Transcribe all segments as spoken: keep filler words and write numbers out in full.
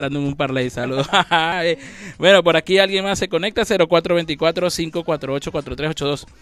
Dándome un parlay, saludos. Bueno, por aquí alguien más se conecta, cero cuatro dos cuatro, cinco cuatro ocho, cuatro tres ocho dos.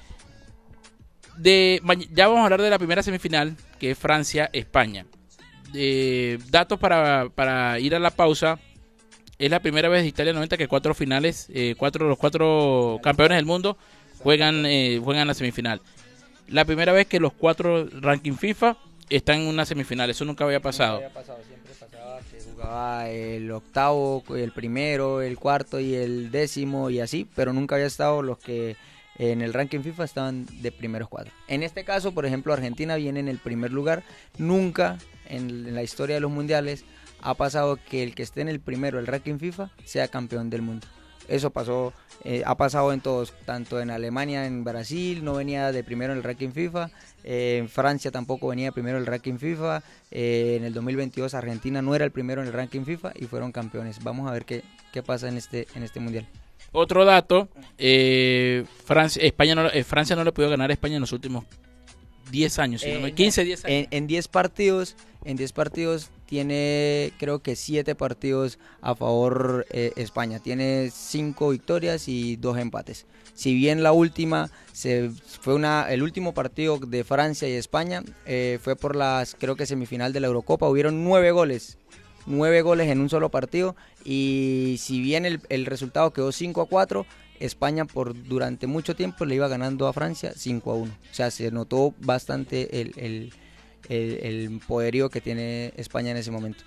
De, ya vamos a hablar de la primera semifinal, que es Francia-España. De, datos para, para ir a la pausa. Es la primera vez de Italia noventa que cuatro finales, eh, cuatro los cuatro campeones del mundo juegan, eh, juegan la semifinal. La primera vez que los cuatro ranking FIFA están en una semifinal. Eso nunca había pasado. Nunca había pasado. Siempre pasaba que jugaba el octavo, el primero, el cuarto y el décimo y así, pero nunca había estado los que en el ranking FIFA estaban de primeros cuatro. En este caso, por ejemplo, Argentina viene en el primer lugar. Nunca en la historia de los mundiales ha pasado que el que esté en el primero el ranking FIFA sea campeón del mundo. Eso pasó, eh, ha pasado en todos, tanto en Alemania, en Brasil, no venía de primero en el ranking FIFA, eh, en Francia tampoco venía de primero en el ranking FIFA, eh, en el dos mil veintidós Argentina no era el primero en el ranking FIFA y fueron campeones. Vamos a ver qué, qué pasa en este, en este mundial. Otro dato, eh, Francia, España no, eh, Francia no le pudo ganar a España en los últimos diez años, si no me, quince, diez años. En diez partidos, en diez partidos tiene creo que siete partidos a favor eh, España. Tiene cinco victorias y dos empates. Si bien la última se fue una el último partido de Francia y España eh, fue por las creo que semifinal de la Eurocopa, hubieron nueve goles. Nueve goles en un solo partido y si bien el, el resultado quedó cinco a cuatro, España por durante mucho tiempo le iba ganando a Francia cinco a uno. O sea, se notó bastante el, el, el, el poderío que tiene España en ese momento.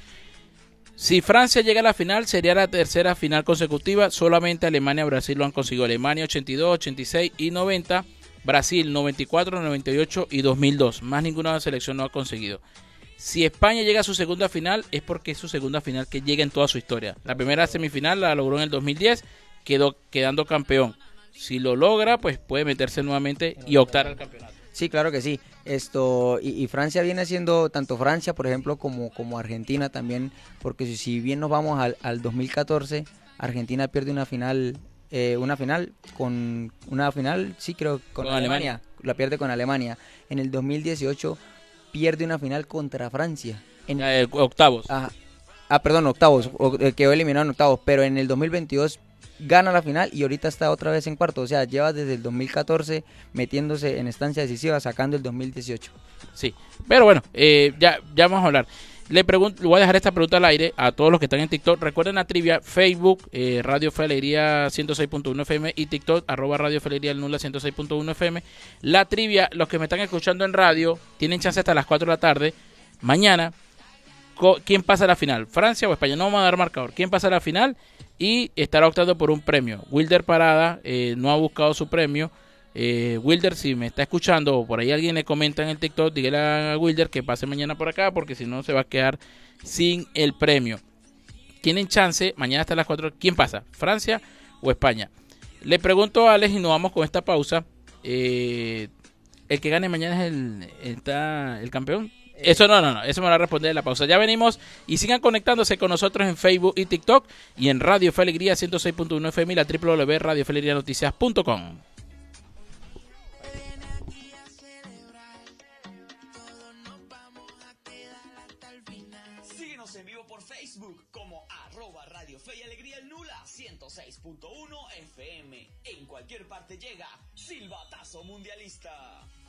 Si Francia llega a la final, sería la tercera final consecutiva. Solamente Alemania y Brasil lo han conseguido. Alemania ochenta y dos, ochenta y seis y noventa. Brasil noventa y cuatro, noventa y ocho y dos mil dos. Más ninguna selección no ha conseguido. Si España llega a su segunda final, es porque es su segunda final que llega en toda su historia. La primera semifinal la logró en el dos mil diez, quedó quedando campeón. Si lo logra, pues puede meterse nuevamente y optar al campeonato. Sí, claro que sí. Esto y, y Francia viene siendo, tanto Francia, por ejemplo, como, como Argentina también, porque si, si bien nos vamos al, al dos mil catorce, Argentina pierde una final, eh, una final con una final, sí creo, con, con Alemania. Alemania, la pierde con Alemania. En el dos mil dieciocho pierde una final contra Francia. En eh, octavos. Ah, ah, perdón, octavos, o, eh, quedó eliminado en octavos, pero en el dos mil veintidós gana la final y ahorita está otra vez en cuarto. O sea, lleva desde el dos mil catorce metiéndose en estancia decisiva, sacando el dos mil dieciocho. Sí, pero bueno, eh, ya, ya vamos a hablar. Le pregunto, voy a dejar esta pregunta al aire a todos los que están en TikTok. Recuerden la trivia, Facebook, eh, Radio Fe Alegría ciento seis punto uno F M y TikTok, arroba Radio Fe Alegría Nula ciento seis punto uno F M. La trivia, los que me están escuchando en radio, tienen chance hasta las cuatro de la tarde. Mañana, ¿quién pasa a la final? ¿Francia o España? No vamos a dar marcador. ¿Quién pasa a la final? Y estará optando por un premio. Wilder Parada eh, no ha buscado su premio. Eh, Wilder, si me está escuchando o por ahí alguien le comenta en el TikTok, dígale a Wilder que pase mañana por acá porque si no se va a quedar sin el premio. Tienen chance, mañana hasta las cuatro. ¿Quién pasa? ¿Francia o España? Le pregunto a Alex y nos vamos con esta pausa. Eh, ¿El que gane mañana es el, está el campeón? Eso no, no, no, eso me lo va a responder en la pausa. Ya venimos y sigan conectándose con nosotros en Facebook y TikTok y en Radio Fe Alegría ciento seis punto uno F M y la doble u doble u doble u punto radio fe alegría noticias punto com. Síguenos en vivo por Facebook como arroba Radio Fe y Alegría el Nula ciento seis punto uno F M. En cualquier parte llega Silbatazo Mundialista.